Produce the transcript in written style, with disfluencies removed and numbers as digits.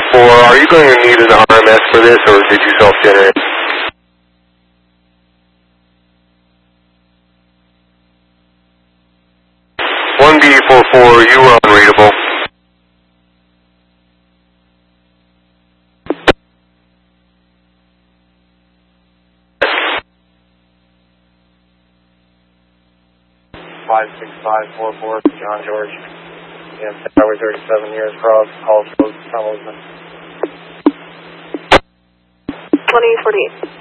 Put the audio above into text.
1B44, are you going to need an RMS for this, or did you self-generate? 1B44, you were unreadable. (56544) John George. Yes, Highway 37 years cross, calls close, tunnels. 2048.